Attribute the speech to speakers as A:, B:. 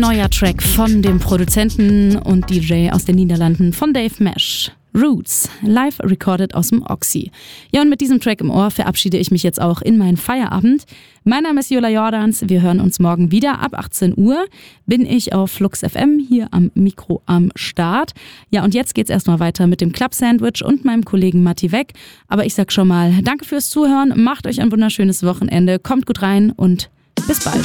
A: neuer Track von dem Produzenten und DJ aus den Niederlanden von Dave Mesh. Roots, live recorded aus dem Oxy. Ja, und mit diesem Track im Ohr verabschiede ich mich jetzt auch in meinen Feierabend. Mein Name ist Jola Jordans, wir hören uns morgen wieder ab 18 Uhr. Bin ich auf Flux FM hier am Mikro am Start. Ja, und jetzt geht's erstmal weiter mit dem Club Sandwich und meinem Kollegen Matti Weg. Aber ich sag schon mal, danke fürs Zuhören, macht euch ein wunderschönes Wochenende, kommt gut rein und bis bald.